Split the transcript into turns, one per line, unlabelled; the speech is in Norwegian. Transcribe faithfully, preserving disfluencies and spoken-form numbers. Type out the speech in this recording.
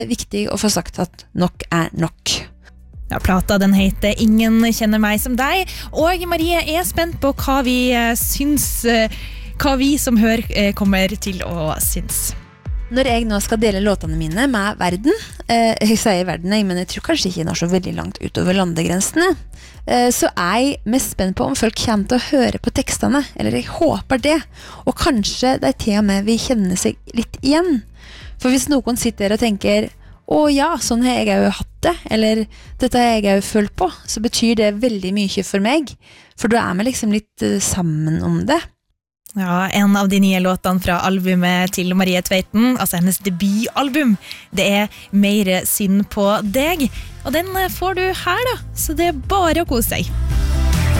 viktig å få sagt at nok er nok.
Ja, plata den heter Ingen kjenner meg som deg, og Marie er spent på hva vi syns, hva vi som hører kommer til å syns.
Når jeg nå skal dele låtene mine med verden, eh, jeg sier verden, men jeg tror kanskje ikke den er så veldig langt utover landegrensene, eh, så er jeg mest spent på om folk kommer til å høre på tekstene, eller jeg håper det, og kanskje det er til og med vi kjenner seg litt igjen. For hvis noen sitter der og tenker, å ja, sånn har jeg jo hatt det, eller dette har jeg jo følt på, så betyr det veldig mye for meg, for da er vi liksom litt eh, sammen om det.
Ja, en av de nye låtene fra albumet til Marie Tveiten, altså hennes debutalbum, det er Mer synd på deg. Og den får du her da, så det er bare å kose seg.